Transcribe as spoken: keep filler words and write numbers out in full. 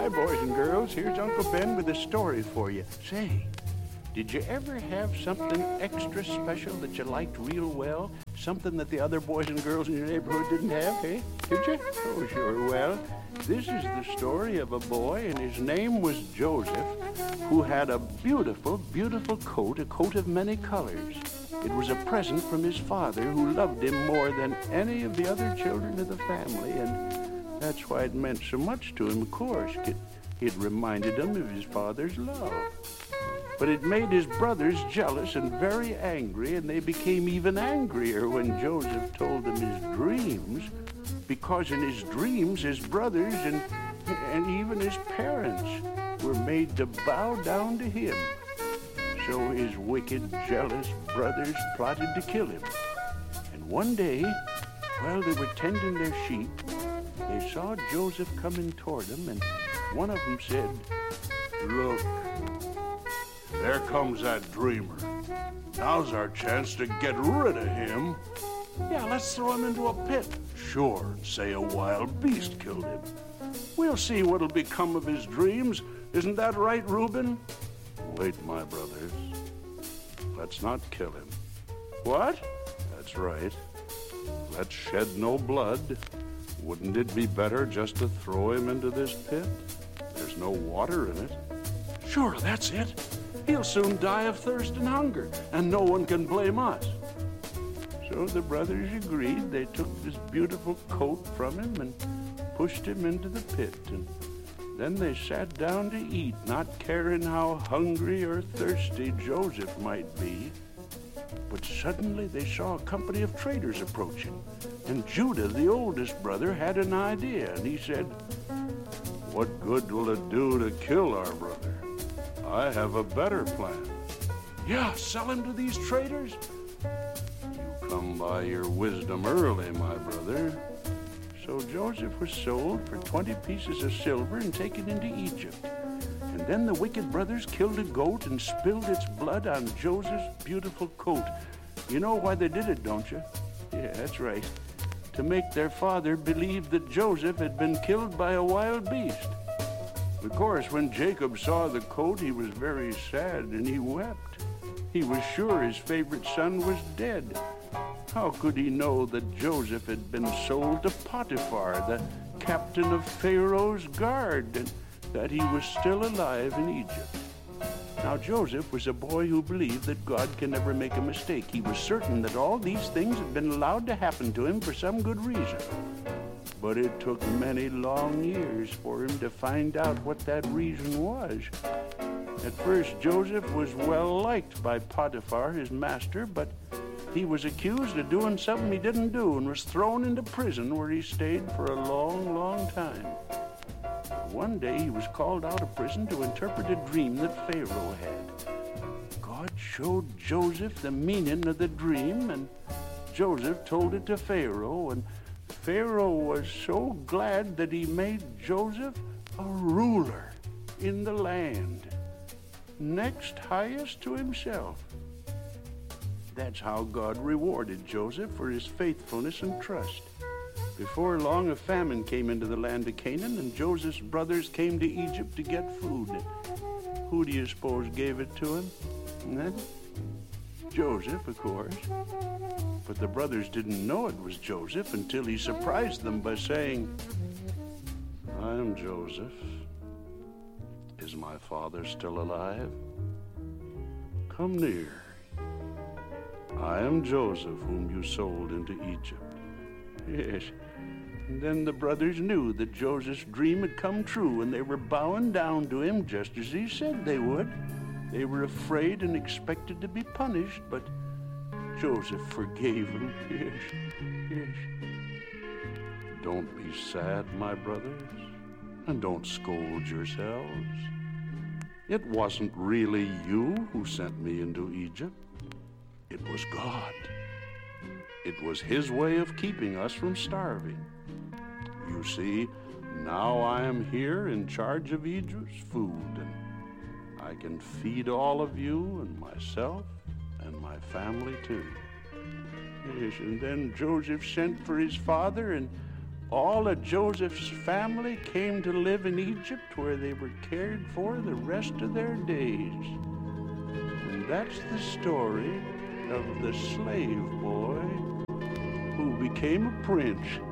Hi, boys and girls. Here's Uncle Ben with a story for you. Say, did you ever have something extra special that you liked real well? Something that the other boys and girls in your neighborhood didn't have, hey? Did you? Oh, sure. Well, this is the story of a boy, and his name was Joseph, who had a beautiful, beautiful coat, a coat of many colors. It was a present from his father, who loved him more than any of the other children of the family, and that's why it meant so much to him, of course. It, it reminded him of his father's love. But it made his brothers jealous and very angry, and they became even angrier when Joseph told them his dreams, because in his dreams his brothers and, and even his parents were made to bow down to him. So his wicked, jealous brothers plotted to kill him. And one day, while they were tending their sheep, they saw Joseph coming toward them, and one of them said, "Look, there comes that dreamer. Now's our chance to get rid of him. Yeah, let's throw him into a pit. Sure, and say a wild beast killed him. We'll see what'll become of his dreams. Isn't that right, Reuben?" "Wait, my brothers. Let's not kill him." "What?" "That's right. Let's shed no blood. Wouldn't it be better just to throw him into this pit? There's no water in it." "Sure, that's it. He'll soon die of thirst and hunger, and no one can blame us." So the brothers agreed. They took this beautiful coat from him and pushed him into the pit, and then they sat down to eat, not caring how hungry or thirsty Joseph might be. But suddenly they saw a company of traders approaching, and Judah, the oldest brother, had an idea, and he said, "What good will it do to kill our brother? I have a better plan." "Yeah, sell him to these traders?" "You come by your wisdom early, my brother." So Joseph was sold for twenty pieces of silver and taken into Egypt. And then the wicked brothers killed a goat and spilled its blood on Joseph's beautiful coat. You know why they did it, don't you? Yeah, that's right. To make their father believe that Joseph had been killed by a wild beast. Of course, when Jacob saw the coat, he was very sad and he wept. He was sure his favorite son was dead. How could he know that Joseph had been sold to Potiphar, the captain of Pharaoh's guard, and that he was still alive in Egypt? Now Joseph was a boy who believed that God can never make a mistake. He was certain that all these things had been allowed to happen to him for some good reason. But it took many long years for him to find out what that reason was. At first, Joseph was well liked by Potiphar, his master, but he was accused of doing something he didn't do and was thrown into prison, where he stayed for a long, long time. One day he was called out of prison to interpret a dream that Pharaoh had. God showed Joseph the meaning of the dream, and Joseph told it to Pharaoh, and Pharaoh was so glad that he made Joseph a ruler in the land, next highest to himself. That's how God rewarded Joseph for his faithfulness and trust. Before long, a famine came into the land of Canaan, and Joseph's brothers came to Egypt to get food. Who do you suppose gave it to him? Huh? Joseph, of course. But the brothers didn't know it was Joseph until he surprised them by saying, "I am Joseph. Is my father still alive? Come near. I am Joseph, whom you sold into Egypt." Yes. And then the brothers knew that Joseph's dream had come true, and they were bowing down to him just as he said they would. They were afraid and expected to be punished, but Joseph forgave them. Yes, yes. Don't be sad, my brothers, and don't scold yourselves. It wasn't really you who sent me into Egypt. It was God. It was his way of keeping us from starving. You see, now I am here in charge of Egypt's food, and I can feed all of you and myself and my family too. Yes, and then Joseph sent for his father, and all of Joseph's family came to live in Egypt, where they were cared for the rest of their days. And that's the story of the slave boy who became a prince.